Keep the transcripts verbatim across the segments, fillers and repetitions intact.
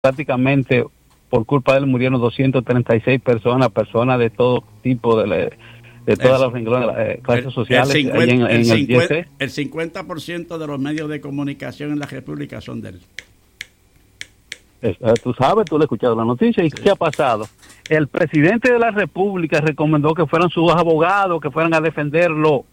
prácticamente por culpa de él murieron doscientas treinta y seis personas, personas de todo tipo, de, la, de todas las eh, clases el, sociales. El cincuenta, en, en el, cincuenta, el, el cincuenta por ciento de los medios de comunicación en la República son de él. Es, tú sabes, tú le has escuchado la noticia. ¿Y sí. qué ha pasado? El presidente de la República recomendó que fueran sus abogados, que fueran a defenderlo.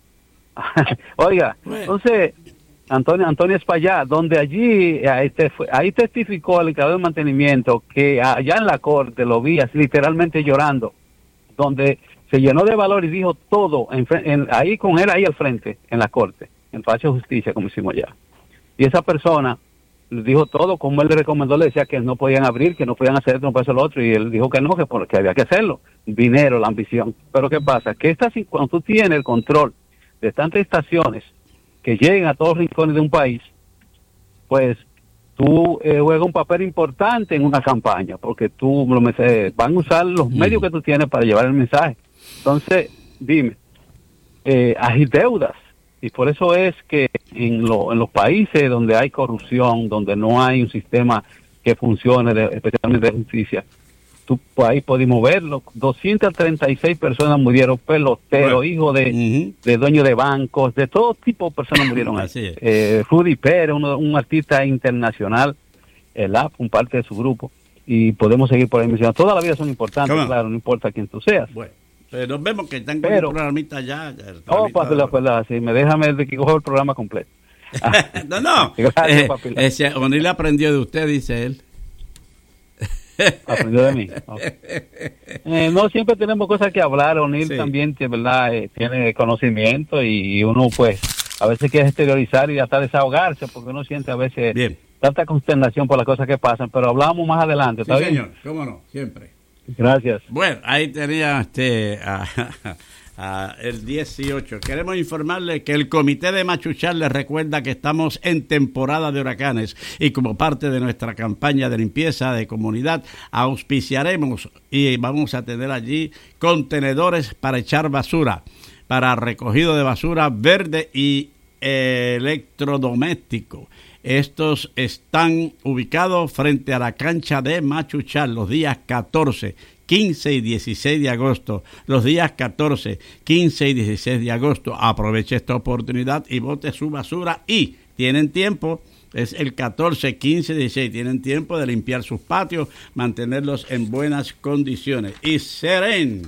Oiga, bueno. entonces... Antonio Antonio Espaillá, donde allí ahí, te, ahí testificó el encargado de mantenimiento que allá en la corte lo vi así, literalmente llorando, donde se llenó de valor y dijo todo en, en, ahí con él ahí al frente en la corte, en Palacio de Justicia, como hicimos ya. Y esa persona le dijo todo como él le recomendó, le decía que no podían abrir, que no podían hacer esto, no podían hacer lo otro, y él dijo que no, que, que había que hacerlo, dinero, la ambición. Pero ¿qué pasa? Que esta, cuando tú tienes el control de tantas estaciones que lleguen a todos los rincones de un país, pues tú eh, juegas un papel importante en una campaña, porque tú lo, eh, van a usar los medios que tú tienes para llevar el mensaje. Entonces, dime, eh, hay deudas, y por eso es que en, lo, en los países donde hay corrupción, donde no hay un sistema que funcione, de, especialmente de justicia, tú ahí podemos verlo, doscientas treinta y seis personas murieron, peloteros, bueno, hijos de, uh-huh. de dueños de bancos, de todo tipo de personas murieron. Así es. Eh, Rudy Pérez, uno, un artista internacional, el A P, un parte de su grupo, y podemos seguir por ahí mencionando. Toda la vida son importantes, ¿cómo? Claro, no importa quién tú seas. Bueno, eh, nos vemos que están con Pero, el programita ya. El oh, papi, la verdad, sí, me déjame de que cojo el programa completo. no, no, Gracias, eh, papi. Ese, O'Neill aprendió de usted, dice él. Aprendió de mí. Okay. Eh, no siempre tenemos cosas que hablar. O'Neill sí. también, verdad, eh, tiene conocimiento y uno, pues, a veces quiere exteriorizar y hasta desahogarse porque uno siente a veces bien. tanta consternación por las cosas que pasan. Pero hablamos más adelante. ¿Está sí, bien? Señor, cómo no, siempre. Gracias. Bueno, ahí tenía este. Uh, Uh, el dieciocho. Queremos informarle que el Comité de Machuchal les recuerda que estamos en temporada de huracanes y como parte de nuestra campaña de limpieza de comunidad auspiciaremos y vamos a tener allí contenedores para echar basura, para recogido de basura verde y eh, electrodoméstico. Estos están ubicados frente a la cancha de Machuchal los días catorce, quince y dieciséis de agosto. Los días catorce, quince y dieciséis de agosto. Aproveche esta oportunidad y bote su basura y tienen tiempo. Es el catorce, quince, dieciséis. Tienen tiempo de limpiar sus patios, mantenerlos en buenas condiciones. Y Seren,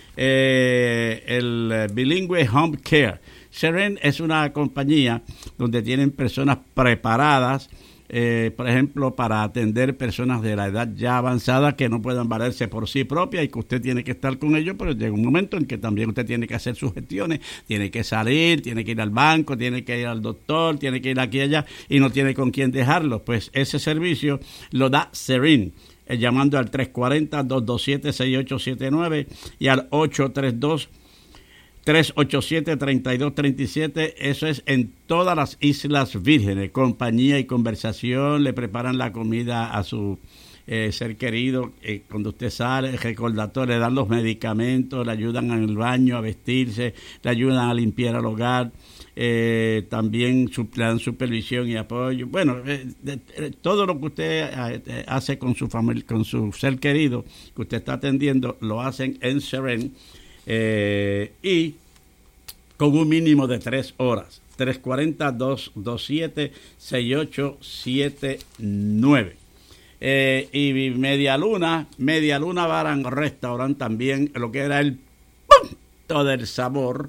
eh, el bilingüe Home Care. Seren es una compañía donde tienen personas preparadas, eh, por ejemplo, para atender personas de la edad ya avanzada que no puedan valerse por sí propias y que usted tiene que estar con ellos, pero llega un momento en que también usted tiene que hacer sus gestiones, tiene que salir, tiene que ir al banco, tiene que ir al doctor, tiene que ir aquí y allá y no tiene con quién dejarlo. Pues ese servicio lo da Seren. Eh, llamando al tres cuatro cero, dos dos siete, seis ocho siete nueve y al ocho tres dos, tres ocho siete, tres dos tres siete. Eso es en todas las Islas Vírgenes. Compañía y conversación, le preparan la comida a su eh, ser querido eh, cuando usted sale, el recordatorio, le dan los medicamentos, le ayudan en el baño a vestirse, le ayudan a limpiar el hogar, eh, también su, le dan supervisión y apoyo. Bueno, eh, de, de, todo lo que usted eh, hace con su familia, con su ser querido que usted está atendiendo, lo hacen en Seren. Eh, y con un mínimo de tres horas. tres cuatro cero, dos dos siete, seis ocho siete nueve. Eh, y Media Luna, Media Luna Bar and Restaurant también, lo que era el punto del sabor.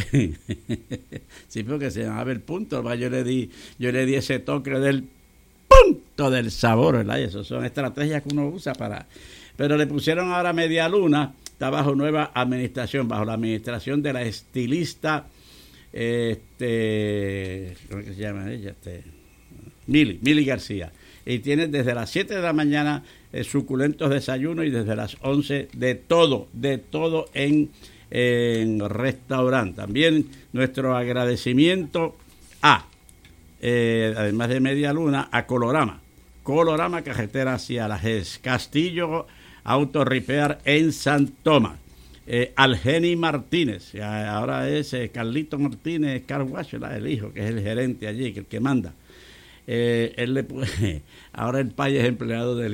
Sí, porque se llamaba el punto, yo le di, yo le di ese toque del punto del sabor, ¿verdad? Y eso son estrategias que uno usa para. Pero le pusieron ahora Media Luna. Está bajo nueva administración, bajo la administración de la estilista, este, ¿cómo que se llama ella? Este, Mili, Mili García. Y tiene desde las siete de la mañana eh, suculentos desayunos y desde las once de todo, de todo en, en restaurante. También nuestro agradecimiento a, eh, además de Media Luna, a Colorama. Colorama, carretera hacia la G E S. Castillo Auto Repair en San Tomás. Eh, Algeni Martínez, ahora es eh, Carlito Martínez Car Wash, el hijo, que es el gerente allí, que el que manda. Eh, él le, ahora el país es empleado del